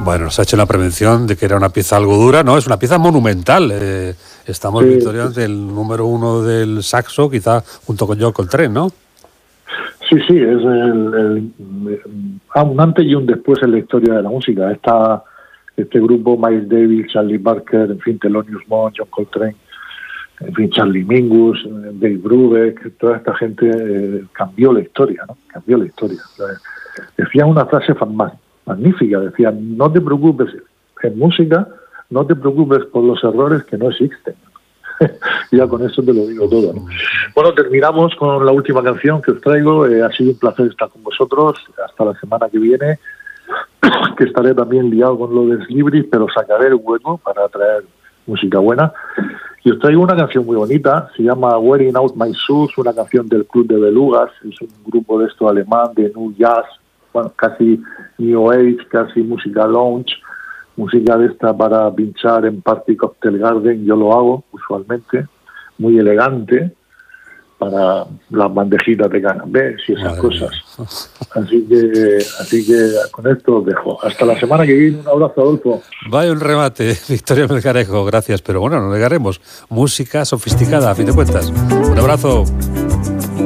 Bueno, se ha hecho la prevención de que era una pieza algo dura, ¿no? Es una pieza monumental. Estamos, Sí. Victoria, ante el número 1 del saxo, quizá junto con John Coltrane, ¿no? Sí, es un antes y un después en la historia de la música. Este grupo, Miles Davis, Charlie Parker, en fin, Thelonious Monk, John Coltrane, en fin, Charlie Mingus, Dave Brubeck, toda esta gente cambió la historia, ¿no? Cambió la historia. Decían una frase magnífica, decían: no te preocupes en música, no te preocupes por los errores que no existen. Ya con eso te lo digo todo, ¿no? Bueno, terminamos con la última canción que os traigo. Ha sido un placer estar con vosotros. Hasta la semana que viene, que estaré también liado con lo de Slibris, pero sacaré el hueco para traer música buena. Y os traigo una canción muy bonita, se llama Wearing Out My Shoes, una canción del Club de Belugas. Es un grupo de esto alemán, de New Jazz, bueno, casi New Age, casi música lounge, música de esta para pinchar en Party Cocktail Garden. Yo lo hago usualmente, muy elegante, para las bandejitas de canapés y esas cosas. Así que con esto os dejo. Hasta la semana que viene. Un abrazo, Adolfo. Vaya un remate, Victoria Melgarejo, gracias. Pero bueno, no negaremos, música sofisticada, a fin de cuentas. Un abrazo.